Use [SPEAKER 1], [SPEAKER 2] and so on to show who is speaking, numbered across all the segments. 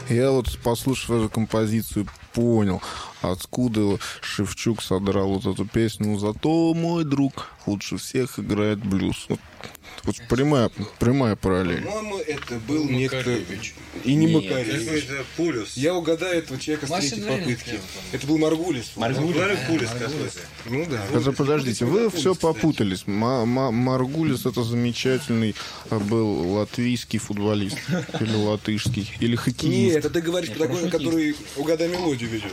[SPEAKER 1] Я вот, послушав эту композицию, понял, откуда Шевчук содрал вот эту песню. Зато мой друг лучше всех играет блюз. Вот прямая параллель.
[SPEAKER 2] По-моему, это был некто... И не Макаревич.
[SPEAKER 3] Это Пулюс.
[SPEAKER 2] Я угадаю этого человека с третьей попытки. Это был Маргулис.
[SPEAKER 3] Пулюс,
[SPEAKER 2] Ну да.
[SPEAKER 1] Это, подождите, вы все попутались. Маргулис — это замечательный был латвийский футболист. Или латышский. Или хоккеист.
[SPEAKER 2] Нет, это ты говоришь про такой, который угадай мелодию ведет.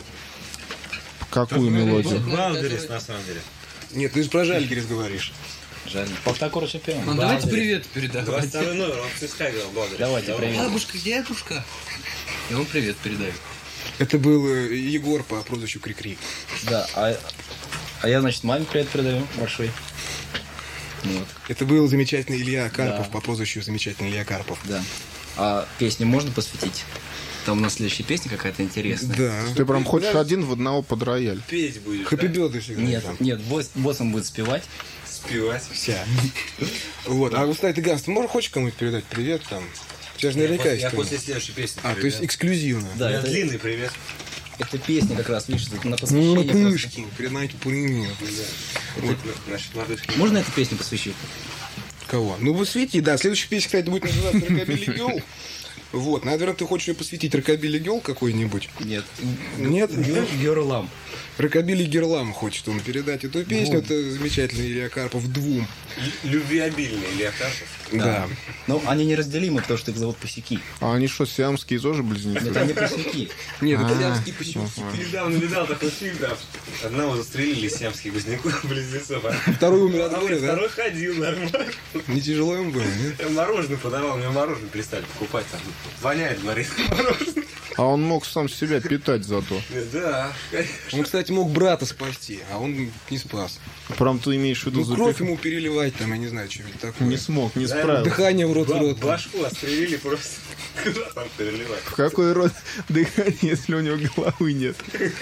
[SPEAKER 1] Какую мелодию?
[SPEAKER 3] Валдерис, на самом деле.
[SPEAKER 2] Нет, ты же про Жальгирис говоришь.
[SPEAKER 4] Жаль. Повтор чемпион.
[SPEAKER 5] Ну, давайте привет передавать.
[SPEAKER 3] 22 номер, он в ЦСКА играл, Валдерис.
[SPEAKER 4] Давайте привет.
[SPEAKER 5] Бабушка, дедушка. И он привет передает.
[SPEAKER 2] Это был Егор по прозвищу Крикри.
[SPEAKER 4] Да, а я, значит, маме привет передаю большой. Вот.
[SPEAKER 2] Это был замечательный Илья Карпов
[SPEAKER 4] Да.
[SPEAKER 2] по прозвищу замечательный Илья Карпов.
[SPEAKER 4] Да. А песню можно посвятить? Там у нас следующая песня какая-то интересная.
[SPEAKER 2] Да.
[SPEAKER 1] Ты прям хочешь один в одного под рояль?
[SPEAKER 3] Петь будешь,
[SPEAKER 2] Хэппи Билд всегда.
[SPEAKER 4] Нет,
[SPEAKER 2] там.
[SPEAKER 4] нет, босс он будет спевать.
[SPEAKER 3] Спевать.
[SPEAKER 2] Вся. Вот. А, кстати, ты, Ганс, ты можешь хочешь кому-нибудь передать привет там? У тебя же наверняка есть
[SPEAKER 3] Я
[SPEAKER 2] кто-нибудь.
[SPEAKER 3] после следующей песни.
[SPEAKER 2] А, то есть эксклюзивно.
[SPEAKER 4] Да,
[SPEAKER 3] У меня
[SPEAKER 4] это,
[SPEAKER 3] длинный привет.
[SPEAKER 4] это песня как раз, видишь, это на
[SPEAKER 2] Ну,
[SPEAKER 4] посвящение. просто.
[SPEAKER 2] пышки, передайте пыльни.
[SPEAKER 3] Вот, значит, лодыжки.
[SPEAKER 4] Можно эту песню посвящить?
[SPEAKER 2] Кого? Ну, вы светите, да. Следующая песня, кстати, будет называться «Рокобили Гелл». Вот, наверное, ты хочешь ее посвятить «Рокобили Гелл» какой-нибудь?
[SPEAKER 4] Нет.
[SPEAKER 2] Нет?
[SPEAKER 4] Герлам.
[SPEAKER 2] «Рокобили Герлам» хочет он передать эту песню. Это замечательный Илья Карпов двум.
[SPEAKER 3] Любвеобильный Илья Карпов.
[SPEAKER 2] Да.
[SPEAKER 4] Но они неразделимы, потому что их зовут Пусяки.
[SPEAKER 1] А они что, сиамские тоже близнецы?
[SPEAKER 4] Это не Пусяки.
[SPEAKER 2] Нет, это сиамские пасюки.
[SPEAKER 3] Ты недавно видал такой фильм, да? Одного застрелили сиамских близнецов.
[SPEAKER 2] Второй умер от
[SPEAKER 3] А
[SPEAKER 2] горя, да?
[SPEAKER 3] второй ходил нормально.
[SPEAKER 2] Не тяжело ему было, нет?
[SPEAKER 3] Мороженое подавал, мне мороженое перестали покупать. Там воняет, говорит, мороженое.
[SPEAKER 1] А он мог сам себя питать зато.
[SPEAKER 3] Да, конечно.
[SPEAKER 2] Он, кстати, мог брата спасти, а он не спас.
[SPEAKER 1] Прям ты имеешь в виду
[SPEAKER 2] Ну, кровь ему переливать, там, я не знаю, что-нибудь такое.
[SPEAKER 1] Не смог, не справился.
[SPEAKER 2] Дыхание в рот в рот.
[SPEAKER 3] Башку отстрелили просто. Куда там переливать?
[SPEAKER 1] В какой род дыхания, если у него головы нет?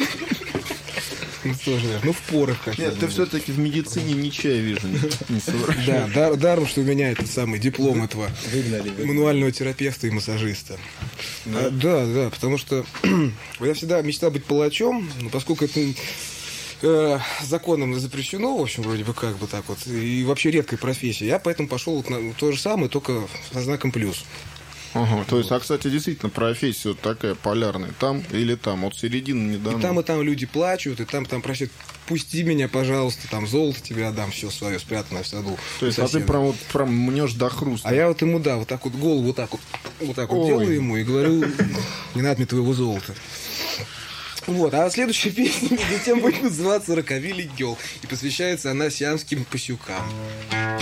[SPEAKER 2] Ну, тоже, наверное. Ну, в порах как
[SPEAKER 1] Нет, ты все-таки в медицине ничего, я вижу, не совращаешь.
[SPEAKER 2] Да, даром, что у меня этот самый диплом этого мануального терапевта и массажиста. Да, потому что я всегда мечтал быть палачом, но поскольку это законом запрещено, в общем, вроде бы как бы так вот, и вообще редкая профессия, я поэтому пошел вот на то же самое, только со знаком плюс.
[SPEAKER 1] Ага, то есть, а, кстати, действительно, профессия вот такая полярная. Там или там, вот середины не дано.
[SPEAKER 2] И там люди плачут, и там просят, пусти меня, пожалуйста, там золото тебе отдам, все свое спрятанное в саду.
[SPEAKER 1] То есть, а ты прям мнешь до хруста.
[SPEAKER 2] А я вот ему, да, вот так вот голову вот так вот делаю ему и говорю, не надо мне твоего золота. Вот, а следующая песня, между тем, будет называться «Рокобили Гелл», и посвящается она сиамским пасюкам.